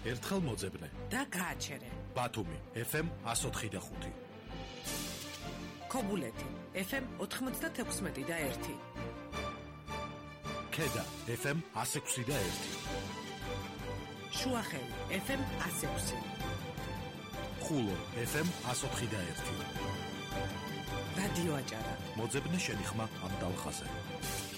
ერთხელ მოძებნე და გააჩერე. ბათუმი FM 104.5 ქობულეთი FM 96.1 ქედა FM 106.1 შუახელი FM 106 ხულო FM 104.1 რადიო აჭარა მოძებნე შენი ხმა ამ დალხაზე